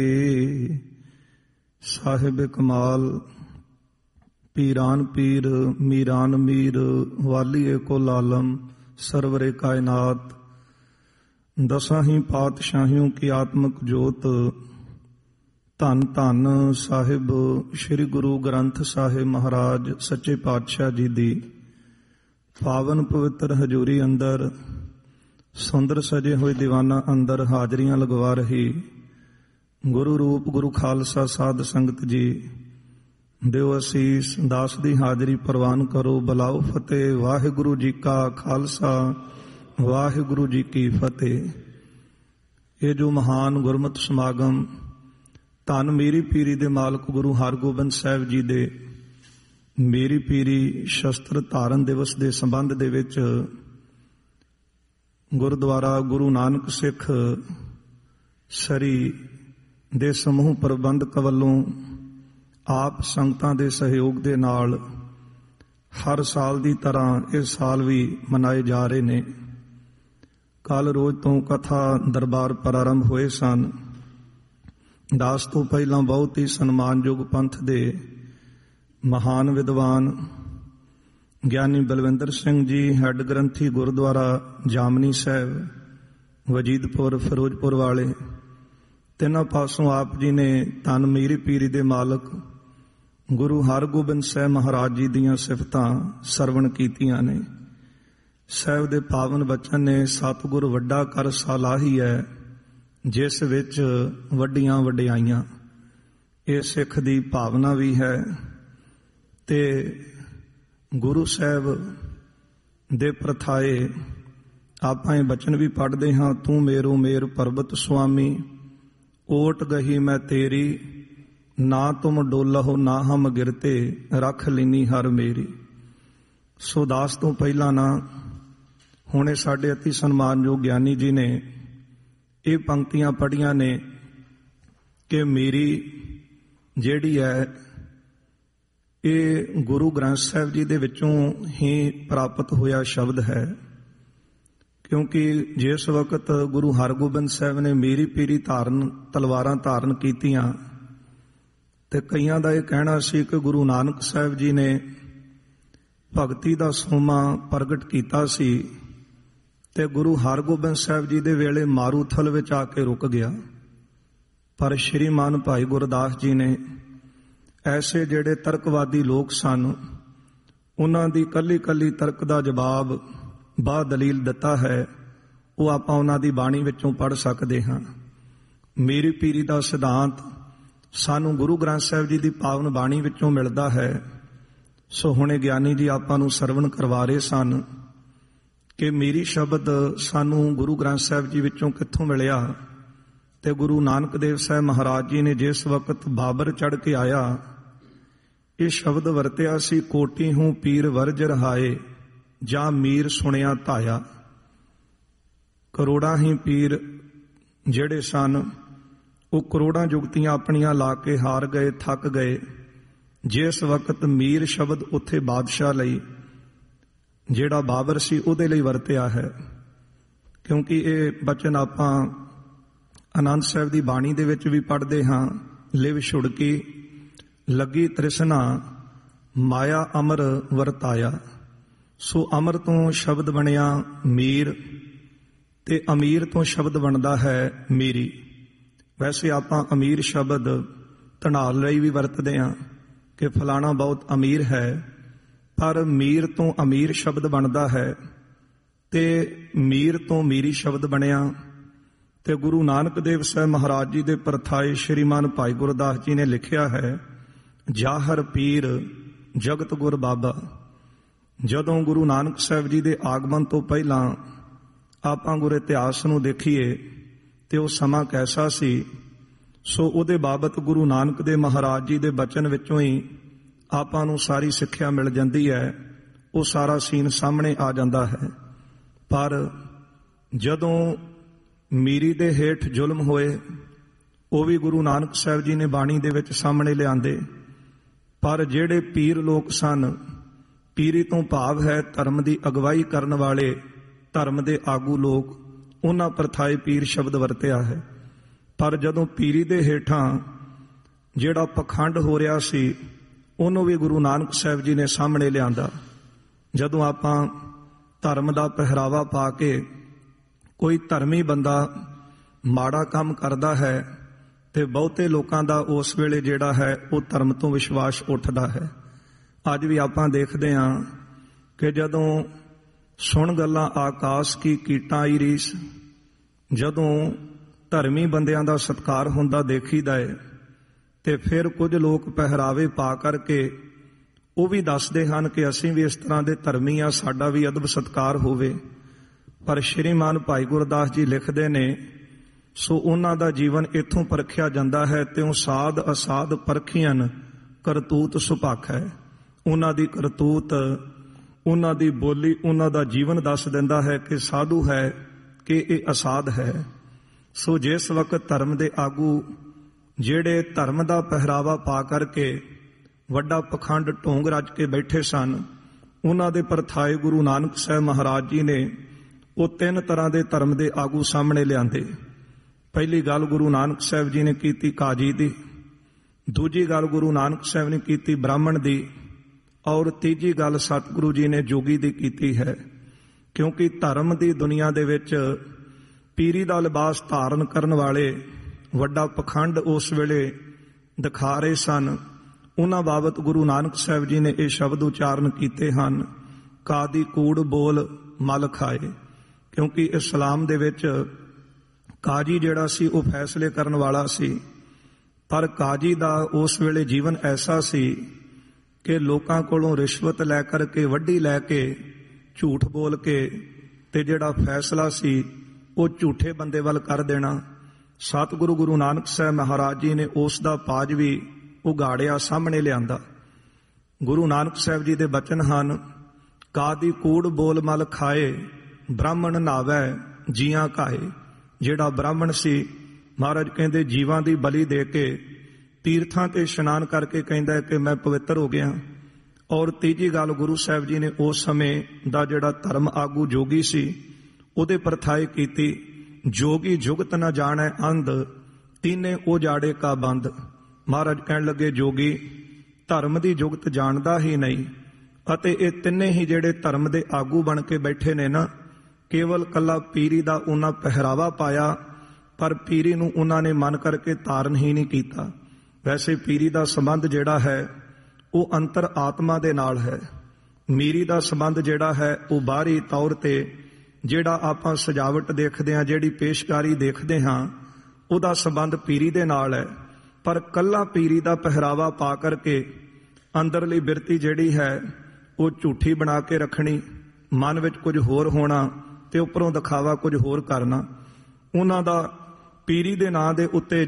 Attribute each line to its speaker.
Speaker 1: ਸਾਹਿਬ ਕਮਾਲ ਪੀਰਾਨ ਪੀਰ ਮੀਰਾਨ ਮੀਰ ਵਾਲੀਏ ਕੁਲ ਆਲਮ ਸਰਵਰੇ ਕਾਇਨਾਤ ਦਸਾਂ ਹੀ ਪਾਤਸ਼ਾਹੀਆਂ ਕੀ ਆਤਮਕ ਜੋਤ ਧੰਨ ਧੰਨ ਸਾਹਿਬ ਸ੍ਰੀ ਗੁਰੂ ਗ੍ਰੰਥ ਸਾਹਿਬ ਮਹਾਰਾਜ ਸੱਚੇ ਪਾਤਸ਼ਾਹ ਜੀ ਦੀ ਪਾਵਨ ਪਵਿੱਤਰ ਹਜ਼ੂਰੀ ਅੰਦਰ ਸੁੰਦਰ ਸਜੇ ਹੋਏ ਦੀਵਾਨਾਂ ਅੰਦਰ ਹਾਜ਼ਰੀਆਂ ਲਗਵਾ ਰਹੀ ਗੁਰੂ ਰੂਪ ਗੁਰੂ ਖਾਲਸਾ ਸਾਧ ਸੰਗਤ ਜੀ ਦਿਓ ਅਸੀਸ ਦਾਸ ਦੀ ਹਾਜ਼ਰੀ ਪ੍ਰਵਾਨ ਕਰੋ। ਬਲਾਓ ਫਤਿਹ। ਵਾਹਿਗੁਰੂ ਜੀ ਕਾ ਖਾਲਸਾ ਵਾਹਿਗੁਰੂ ਜੀ ਕੀ ਫਤਿਹ। ਇਹ ਜੋ ਮਹਾਨ ਗੁਰਮਤਿ ਸਮਾਗਮ ਧੰਨ ਮੇਰੀ ਪੀਰੀ ਦੇ ਮਾਲਕ ਗੁਰੂ ਹਰਗੋਬਿੰਦ ਸਾਹਿਬ ਜੀ ਦੇ ਮੇਰੀ ਪੀਰੀ ਸ਼ਸਤਰ ਧਾਰਨ ਦਿਵਸ ਦੇ ਸੰਬੰਧ ਦੇ ਵਿੱਚ ਗੁਰਦੁਆਰਾ ਗੁਰੂ ਨਾਨਕ ਸਿੱਖ ਸਰੀ ਦੇ ਸਮੂਹ ਪ੍ਰਬੰਧਕ ਵੱਲੋਂ ਆਪ ਸੰਗਤਾਂ ਦੇ ਸਹਿਯੋਗ ਦੇ ਨਾਲ ਹਰ ਸਾਲ ਦੀ ਤਰ੍ਹਾਂ ਇਸ ਸਾਲ ਵੀ ਮਨਾਏ ਜਾ ਰਹੇ ਨੇ। ਕੱਲ ਰੋਜ਼ ਤੋਂ ਕਥਾ ਦਰਬਾਰ ਪ੍ਰਾਰੰਭ ਹੋਏ ਸਨ। ਦਾਸ ਤੋਂ ਪਹਿਲਾਂ ਬਹੁਤ ਹੀ ਸਨਮਾਨਯੋਗ ਪੰਥ ਦੇ ਮਹਾਨ ਵਿਦਵਾਨ ਗਿਆਨੀ ਬਲਵਿੰਦਰ ਸਿੰਘ ਜੀ ਹੈੱਡ ਗ੍ਰੰਥੀ ਗੁਰਦੁਆਰਾ ਜਾਮਨੀ ਸਾਹਿਬ ਵਜੀਦਪੁਰ ਫਿਰੋਜ਼ਪੁਰ ਵਾਲੇ ਤਿੰਨਾਂ ਪਾਸੋਂ ਆਪ ਜੀ ਨੇ ਧੰਨ ਮੇਰੀ ਪੀਰੀ ਦੇ ਮਾਲਕ ਗੁਰੂ ਹਰਗੋਬਿੰਦ ਸਾਹਿਬ ਮਹਾਰਾਜ ਜੀ ਦੀਆਂ ਸਿਫਤਾਂ ਸਰਵਣ ਕੀਤੀਆਂ ਨੇ। ਸਾਹਿਬ ਦੇ ਪਾਵਨ ਬਚਨ ਨੇ ਸਤਿਗੁਰ ਵੱਡਾ ਕਰ ਸਲਾਹੀ ਹੈ ਜਿਸ ਵਿੱਚ ਵੱਡੀਆਂ ਵਡਿਆਈਆਂ। ਇਹ ਸਿੱਖ ਦੀ ਭਾਵਨਾ ਵੀ ਹੈ ਤੇ ਗੁਰੂ ਸਾਹਿਬ ਦੇ ਪ੍ਰਥਾਏ ਆਪਾਂ ਇਹ ਬਚਨ ਵੀ ਪੜ੍ਹਦੇ ਹਾਂ। ਤੂੰ ਮੇਰੋ ਮੇਰ ਪਰਬਤ ਸੁਆਮੀ ਓਟ ਗਹੀ ਮੈਂ ਤੇਰੀ ਨਾ ਤੁਮ ਡੋਲਹੁ ਨਾ ਹਮ ਗਿਰਤੇ ਰੱਖ ਲੈਨੀ ਹਰ ਮੇਰੀ। ਸੋ ਦਾਸ ਤੋਂ ਪਹਿਲਾਂ ਨਾ ਹੁਣੇ ਸਾਡੇ ਅਤੀ ਸਨਮਾਨਯੋਗ ਗਿਆਨੀ ਜੀ ਨੇ ਇਹ ਪੰਕਤੀਆਂ ਪੜ੍ਹੀਆਂ ਨੇ ਕਿ ਮੇਰੀ ਜਿਹੜੀ ਹੈ ਇਹ ਗੁਰੂ ਗ੍ਰੰਥ ਸਾਹਿਬ ਜੀ ਦੇ ਵਿੱਚੋਂ ਹੀ ਪ੍ਰਾਪਤ ਹੋਇਆ ਸ਼ਬਦ ਹੈ। ਕਿਉਂਕਿ ਜਿਸ ਵਕਤ ਗੁਰੂ ਹਰਗੋਬਿੰਦ ਸਾਹਿਬ ਨੇ ਮੇਰੀ ਪੀਰੀ ਤਲਵਾਰਾਂ ਧਾਰਨ ਕੀਤੀਆਂ ਤੇ ਕਈਆਂ ਦਾ ਇਹ ਕਹਿਣਾ ਸੀ ਕਿ ਗੁਰੂ ਨਾਨਕ ਸਾਹਿਬ ਜੀ ਨੇ ਭਗਤੀ ਦਾ ਸੋਮਾ ਪ੍ਰਗਟ ਕੀਤਾ ਸੀ ਤੇ ਗੁਰੂ ਹਰਗੋਬਿੰਦ ਸਾਹਿਬ ਜੀ ਦੇ ਵੇਲੇ ਮਾਰੂਥਲ ਵਿੱਚ ਆ ਕੇ ਰੁਕ ਗਿਆ। ਪਰ ਸ਼੍ਰੀਮਾਨ ਭਾਈ ਗੁਰਦਾਸ ਜੀ ਨੇ ਐਸੇ ਜਿਹੜੇ ਤਰਕਵਾਦੀ ਲੋਕ ਸਨ ਉਹਨਾਂ ਦੀ ਕੱਲੀ ਕੱਲੀ ਤਰਕ ਦਾ ਜਵਾਬ ਬਾ ਦਲੀਲ ਦਿੱਤਾ ਹੈ। ਉਹ ਆਪਾਂ ਉਹਨਾਂ ਦੀ ਬਾਣੀ ਵਿੱਚੋਂ ਪੜ੍ਹ ਸਕਦੇ ਹਾਂ। ਮੇਰੀ ਪੀਰੀ ਦਾ ਸਿਧਾਂਤ ਸਾਨੂੰ ਗੁਰੂ ਗ੍ਰੰਥ ਸਾਹਿਬ ਜੀ ਦੀ ਪਾਵਨ ਬਾਣੀ ਵਿੱਚੋਂ ਮਿਲਦਾ ਹੈ। ਸੋ ਹੁਣੇ ਗਿਆਨੀ ਜੀ ਆਪਾਂ ਨੂੰ ਸਰਵਣ ਕਰਵਾ ਰਹੇ ਸਨ ਕਿ ਮੇਰੀ ਸ਼ਬਦ ਸਾਨੂੰ ਗੁਰੂ ਗ੍ਰੰਥ ਸਾਹਿਬ ਜੀ ਵਿੱਚੋਂ ਕਿੱਥੋਂ ਮਿਲਿਆ। ਤੇ ਗੁਰੂ ਨਾਨਕ ਦੇਵ ਸਾਹਿਬ ਮਹਾਰਾਜ ਜੀ ਨੇ ਜਿਸ ਵਕਤ ਬਾਬਰ ਚੜ੍ਹ ਕੇ ਆਇਆ ਇਹ ਸ਼ਬਦ ਵਰਤਿਆ ਸੀ, ਕੋਟੀ ਹੂੰ ਪੀਰ ਵਰਜ ਰਹਾਏ ਜਾਂ ਮੀਰ ਸੁਣਿਆ ਧਾਇਆ। ਕਰੋੜਾਂ ਹੀ ਪੀਰ ਜਿਹੜੇ ਸਨ ਉਹ ਕਰੋੜਾਂ ਜੁਗਤੀਆਂ ਆਪਣੀਆਂ ਲਾ ਕੇ ਹਾਰ ਗਏ, ਥੱਕ ਗਏ। ਜਿਸ ਵਕਤ ਮੀਰ ਸ਼ਬਦ ਉੱਥੇ ਬਾਦਸ਼ਾਹ ਲਈ ਜਿਹੜਾ ਬਾਬਰ ਸੀ ਉਹਦੇ ਲਈ ਵਰਤਿਆ ਹੈ। ਕਿਉਂਕਿ ਇਹ ਬਚਨ ਆਪਾਂ ਆਨੰਦ ਸਾਹਿਬ ਦੀ ਬਾਣੀ ਦੇ ਵਿੱਚ ਵੀ ਪੜ੍ਹਦੇ ਹਾਂ। ਲਿਵ ਛੁੜਕੀ ਲੱਗੀ ਤ੍ਰਿਸ਼ਨਾ ਮਾਇਆ ਅਮਰ ਵਰਤਾਇਆ। ਸੋ ਅਮਰ ਤੋਂ ਸ਼ਬਦ ਬਣਿਆ ਮੀਰ ਤੇ ਅਮੀਰ ਤੋਂ ਸ਼ਬਦ ਬਣਦਾ ਹੈ ਮੇਰੀ। ਵੈਸੇ ਆਪਾਂ ਅਮੀਰ ਸ਼ਬਦ ਧਨਾਲ ਲਈ ਵੀ ਵਰਤਦੇ ਹਾਂ ਕਿ ਫਲਾਣਾ ਬਹੁਤ ਅਮੀਰ ਹੈ, ਪਰ ਮੀਰ ਤੋਂ ਅਮੀਰ ਸ਼ਬਦ ਬਣਦਾ ਹੈ ਤੇ ਮੀਰ ਤੋਂ ਮੀਰੀ ਸ਼ਬਦ ਬਣਿਆ। ਤੇ ਗੁਰੂ ਨਾਨਕ ਦੇਵ ਸਾਹਿਬ ਮਹਾਰਾਜ ਜੀ ਦੇ ਪਰਥਾਏ ਸ਼੍ਰੀਮਾਨ ਭਾਈ ਗੁਰਦਾਸ ਜੀ ਨੇ ਲਿਖਿਆ ਹੈ, ਜਾਹਰ ਪੀਰ ਜਗਤ ਗੁਰ ਬਾਬਾ। ਜਦੋਂ ਗੁਰੂ ਨਾਨਕ ਸਾਹਿਬ ਜੀ ਦੇ ਆਗਮਨ ਤੋਂ ਪਹਿਲਾਂ ਆਪਾਂ ਗੁਰ ਇਤਿਹਾਸ ਨੂੰ ਦੇਖੀਏ ਤੇ ਉਹ ਸਮਾਂ ਕੈਸਾ ਸੀ। ਸੋ ਉਹਦੇ ਬਾਬਤ ਗੁਰੂ ਨਾਨਕ ਦੇਵ ਮਹਾਰਾਜ ਜੀ ਦੇ ਬਚਨ ਵਿੱਚੋਂ ਹੀ ਆਪਾਂ ਨੂੰ ਸਾਰੀ ਸਿੱਖਿਆ ਮਿਲ ਜਾਂਦੀ ਹੈ। ਉਹ ਸਾਰਾ ਸੀਨ ਸਾਹਮਣੇ ਆ ਜਾਂਦਾ ਹੈ। ਪਰ ਜਦੋਂ ਮੀਰੀ ਦੇ ਹੇਠ ਜ਼ੁਲਮ ਹੋਏ ਉਹ ਵੀ ਗੁਰੂ ਨਾਨਕ ਸਾਹਿਬ ਜੀ ਨੇ ਬਾਣੀ ਦੇ ਵਿੱਚ ਸਾਹਮਣੇ ਲਿਆਂਦੇ। ਪਰ ਜਿਹੜੇ ਪੀਰ ਲੋਕ ਸਨ, ਪੀਰੀ ਤੋਂ ਭਾਵ ਹੈ ਧਰਮ ਦੀ ਅਗਵਾਈ ਕਰਨ ਵਾਲੇ ਧਰਮ ਦੇ ਆਗੂ ਲੋਕ, ਉਹਨਾਂ ਪ੍ਰਥਾਏ ਪੀਰ ਸ਼ਬਦ ਵਰਤਿਆ ਹੈ। ਪਰ ਜਦੋਂ ਪੀਰੀ ਦੇ ਹੇਠਾਂ ਜਿਹੜਾ ਪਖੰਡ ਹੋ ਰਿਹਾ ਸੀ ਉਹਨੂੰ ਵੀ ਗੁਰੂ ਨਾਨਕ ਸਾਹਿਬ ਜੀ ਨੇ ਸਾਹਮਣੇ ਲਿਆਂਦਾ। ਜਦੋਂ ਆਪਾਂ ਧਰਮ ਦਾ ਪਹਿਰਾਵਾ ਪਾ ਕੇ ਕੋਈ ਧਰਮੀ ਬੰਦਾ ਮਾੜਾ ਕੰਮ ਕਰਦਾ ਹੈ ਤੇ ਬਹੁਤੇ ਲੋਕਾਂ ਦਾ ਉਸ ਵੇਲੇ ਜਿਹੜਾ ਹੈ ਉਹ ਧਰਮ ਤੋਂ ਵਿਸ਼ਵਾਸ ਉੱਠਦਾ ਹੈ। ਅੱਜ ਵੀ ਆਪਾਂ ਦੇਖਦੇ ਹਾਂ ਕਿ ਜਦੋਂ ਸੁਣ ਗੱਲਾਂ ਆਕਾਸ਼ ਕੀ ਕੀਟਾਂ ਆਈ ਰੀਸ, ਜਦੋਂ ਧਰਮੀ ਬੰਦਿਆਂ ਦਾ ਸਤਿਕਾਰ ਹੁੰਦਾ ਦੇਖੀਦਾ ਹੈ ਤੇ ਫਿਰ ਕੁਝ ਲੋਕ ਪਹਿਰਾਵੇ ਪਾ ਕਰਕੇ ਉਹ ਵੀ ਦੱਸਦੇ ਹਨ ਕਿ ਅਸੀਂ ਵੀ ਇਸ ਤਰ੍ਹਾਂ ਦੇ ਧਰਮੀ ਆ, ਸਾਡਾ ਵੀ ਅਦਬ ਸਤਿਕਾਰ ਹੋਵੇ। ਪਰ ਸ਼੍ਰੀਮਾਨ ਭਾਈ ਗੁਰਦਾਸ ਜੀ ਲਿਖਦੇ ਨੇ, ਸੋ ਉਹਨਾਂ ਦਾ ਜੀਵਨ ਇੱਥੋਂ ਪਰਖਿਆ ਜਾਂਦਾ ਹੈ ਤੇ ਉਹ ਸਾਧ ਅਸਾਧ ਪਰਖੀਆਂ ਕਰਤੂਤ ਸੁਭਾਖ ਹੈ। ਉਹਨਾਂ ਦੀ ਕਰਤੂਤ, ਉਹਨਾਂ ਦੀ ਬੋਲੀ, ਉਹਨਾਂ ਦਾ ਜੀਵਨ ਦੱਸ ਦਿੰਦਾ ਹੈ ਕਿ ਸਾਧੂ ਹੈ ਕਿ ਇਹ ਅਸਾਧ ਹੈ। ਸੋ ਜਿਸ ਵਕਤ ਧਰਮ ਦੇ ਆਗੂ ਜਿਹੜੇ ਧਰਮ ਦਾ ਪਹਿਰਾਵਾ ਪਾ ਕਰਕੇ ਵੱਡਾ ਪਖੰਡ ਢੋਂਗ ਰਚ ਕੇ ਬੈਠੇ ਸਨ, ਉਹਨਾਂ ਦੇ ਪਰਥਾਏ ਗੁਰੂ ਨਾਨਕ ਸਾਹਿਬ ਮਹਾਰਾਜ ਜੀ ਨੇ ਉਹ 3 ਤਰ੍ਹਾਂ ਦੇ ਧਰਮ ਦੇ ਆਗੂ ਸਾਹਮਣੇ ਲਿਆਂਦੇ। ਪਹਿਲੀ ਗੱਲ ਗੁਰੂ ਨਾਨਕ ਸਾਹਿਬ ਜੀ ਨੇ ਕੀਤੀ ਕਾਜੀ ਦੀ, ਦੂਜੀ ਗੱਲ ਗੁਰੂ ਨਾਨਕ ਸਾਹਿਬ ਨੇ ਕੀਤੀ ਬ੍ਰਾਹਮਣ ਦੀ, ਔਰ ਤੀਜੀ ਗੱਲ ਸਤਿਗੁਰੂ ਜੀ ਨੇ ਜੋਗੀ ਦੀ ਕੀਤੀ ਹੈ। ਕਿਉਂਕਿ ਧਰਮ ਦੀ ਦੁਨੀਆ ਦੇ ਵਿੱਚ ਪੀਰੀ ਦਾ ਲਿਬਾਸ ਧਾਰਨ ਕਰਨ ਵਾਲੇ ਵੱਡਾ ਪਖੰਡ ਉਸ ਵੇਲੇ ਦਿਖਾ ਰਹੇ ਸਨ। ਉਹਨਾਂ ਬਾਬਤ ਗੁਰੂ ਨਾਨਕ ਸਾਹਿਬ ਜੀ ਨੇ ਇਹ ਸ਼ਬਦ ਉਚਾਰਨ ਕੀਤੇ ਹਨ, ਕਾਦੀ ਕੂੜ ਬੋਲ ਮਲ ਖਾਏ। ਕਿਉਂਕਿ ਇਸਲਾਮ ਦੇ ਵਿੱਚ ਕਾਜੀ ਜਿਹੜਾ ਸੀ ਉਹ ਫੈਸਲੇ ਕਰਨ ਵਾਲਾ ਸੀ, ਪਰ ਕਾਜੀ ਦਾ ਉਸ ਵੇਲੇ ਜੀਵਨ ਐਸਾ ਸੀ ਕਿ ਲੋਕਾਂ ਕੋਲੋਂ ਰਿਸ਼ਵਤ ਲੈ ਕਰਕੇ, ਵੱਢੀ ਲੈ ਕੇ, ਝੂਠ ਬੋਲ ਕੇ ਤੇ ਜਿਹੜਾ ਫੈਸਲਾ ਸੀ ਉਹ ਝੂਠੇ ਬੰਦੇ ਵੱਲ ਕਰ ਦੇਣਾ। ਸਤਿਗੁਰੂ ਗੁਰੂ ਨਾਨਕ ਸਾਹਿਬ ਮਹਾਰਾਜ ਜੀ ਨੇ ਉਸ ਦਾ ਪਾਜ ਵੀ ਉਗਾੜਿਆ, ਸਾਹਮਣੇ ਲਿਆਂਦਾ। ਗੁਰੂ ਨਾਨਕ ਸਾਹਿਬ ਜੀ ਦੇ ਬਚਨ ਹਨ, ਕਾਦੀ ਕੂੜ ਬੋਲ ਮਲ ਖਾਏ, ਬ੍ਰਾਹਮਣ ਨਾਵੈ ਜੀਆਂ ਕਾਏ। ਜਿਹੜਾ ਬ੍ਰਾਹਮਣ ਸੀ, ਮਹਾਰਾਜ ਕਹਿੰਦੇ ਜੀਵਾਂ ਦੀ ਬਲੀ ਦੇ ਕੇ ਤੀਰਥਾਂ ਤੇ ਇਸ਼ਨਾਨ ਕਰਕੇ ਕਹਿੰਦਾ ਕਿ ਮੈਂ ਪਵਿੱਤਰ ਹੋ ਗਿਆ। ਔਰ ਤੀਜੀ ਗੱਲ ਗੁਰੂ ਸਾਹਿਬ ਜੀ ਨੇ ਉਸ ਸਮੇਂ ਦਾ ਜਿਹੜਾ ਧਰਮ ਆਗੂ ਜੋਗੀ ਸੀ ਉਹਦੇ ਪਰਥਾਏ ਕੀਤੀ, ਜੋਗੀ ਜੁਗਤ ਨਾ ਜਾਣੈ ਅੰਧ, ਤੀਨੇ ਉਹ ਜਾੜੇ ਕਾ ਬੰਦ। ਮਹਾਰਾਜ ਕਹਿਣ ਲੱਗੇ ਜੋਗੀ ਧਰਮ ਦੀ ਜੁਗਤ ਜਾਣਦਾ ਹੀ ਨਹੀਂ, ਅਤੇ ਇਹ ਤਿੰਨੇ ਹੀ ਜਿਹੜੇ ਧਰਮ ਦੇ ਆਗੂ ਬਣ ਕੇ ਬੈਠੇ ਨੇ ਨਾ, ਕੇਵਲ ਕੱਲਾ ਪੀਰੀ ਦਾ ਉਹਨਾਂ ਪਹਿਰਾਵਾ ਪਾਇਆ, ਪਰ ਪੀਰੀ ਨੂੰ ਉਹਨਾਂ ਨੇ ਮਨ ਕਰਕੇ ਧਾਰਨ ਹੀ ਨਹੀਂ ਕੀਤਾ। ਵੈਸੇ ਪੀਰੀ ਦਾ ਸੰਬੰਧ ਜਿਹੜਾ ਹੈ ਉਹ ਅੰਤਰ ਆਤਮਾ ਦੇ ਨਾਲ ਹੈ। ਮੀਰੀ ਦਾ ਸੰਬੰਧ ਜਿਹੜਾ ਹੈ ਉਹ ਬਾਹਰੀ ਤੌਰ ਤੇ ਜਿਹੜਾ ਆਪਾਂ ਸਜਾਵਟ ਦੇਖਦੇ ਹਾਂ, ਜਿਹੜੀ ਪੇਸ਼ਕਾਰੀ ਦੇਖਦੇ ਹਾਂ, ਉਹਦਾ ਸੰਬੰਧ ਪੀਰੀ ਦੇ ਨਾਲ ਹੈ। ਪਰ ਕੱਲਾ ਪੀਰੀ ਦਾ ਪਹਿਰਾਵਾ ਪਾ ਕਰਕੇ ਅੰਦਰਲੀ ਬਿਰਤੀ ਜਿਹੜੀ ਹੈ ਉਹ ਝੂਠੀ ਬਣਾ ਕੇ ਰੱਖਣੀ, ਮਨ ਵਿੱਚ ਕੁਝ ਹੋਰ ਹੋਣਾ ਤੇ ਉੱਪਰੋਂ ਦਿਖਾਵਾ ਕੁਝ ਹੋਰ ਕਰਨਾ। ਉਹਨਾਂ ਦਾ ਪੀਰੀ ਦੇ ਨਾਂ ਦੇ ਉੱਤੇ